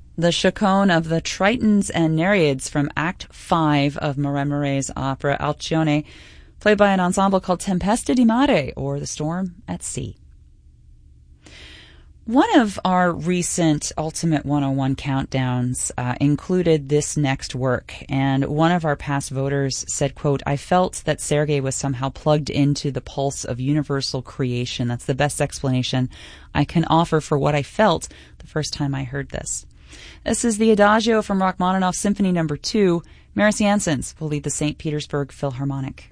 the chaconne of the Tritons and Nereids from Act 5 of Maury's opera Alcione, played by an ensemble called Tempesta di Mare, or The Storm at Sea. One of our recent Ultimate 101 countdowns included this next work, and one of our past voters said, quote, "I felt that Sergei was somehow plugged into the pulse of universal creation. That's the best explanation I can offer for what I felt the first time I heard this." This is the Adagio from Rachmaninoff's Symphony No. 2. Maris Janssens will lead the St. Petersburg Philharmonic.